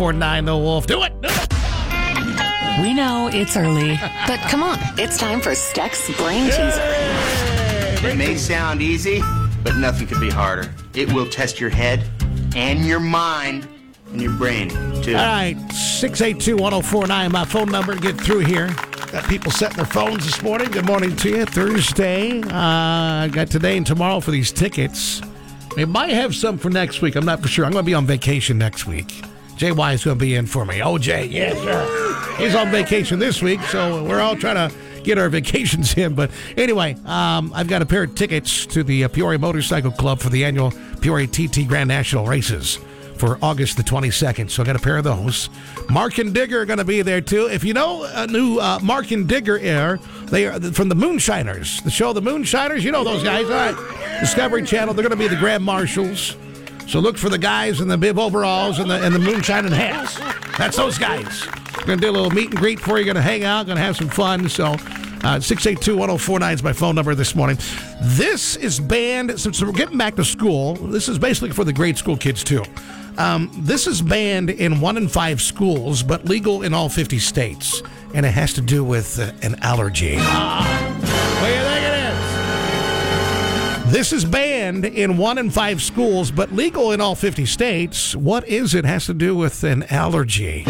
1049 The Wolf. Do it. We know it's early, but come on. It's time for Steck's Brain Teaser. It may sound easy, but nothing could be harder. It will test your head and your mind and your brain, too. All right, 682-1049, my phone number to get through here. Got people setting their phones this morning. Good morning to you. Thursday. I got today and tomorrow for these tickets. We might have some for next week. I'm not for sure. I'm going to be on vacation next week. JY is going to be in for me. OJ, yes, sir. He's on vacation this week, so we're all trying to get our vacations in. But anyway, I've got a pair of tickets to the Peoria Motorcycle Club for the annual Peoria TT Grand National Races for August the 22nd. So I got a pair of those. Mark and Digger are going to be there, too. If you know who Mark and Digger are, they are from the Moonshiners. The show The Moonshiners, you know those guys. All right. Discovery Channel, they're going to be the Grand Marshals. So look for the guys in the bib overalls and the moonshining hats. That's those guys. We're going to do a little meet and greet for you. Going to hang out, going to have some fun. So 682-1049 is my phone number this morning. This is banned, since we're getting back to school, this is basically for the grade school kids too. This is banned in 1 in 5 schools, but legal in all 50 states. And it has to do with an allergy. What do you think it is? This is banned in 1 in 5 schools, but legal in all 50 states. What is it? Has to do with an allergy.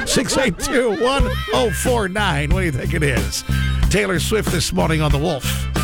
682-1049. What do you think it is? Taylor Swift this morning on The Wolf.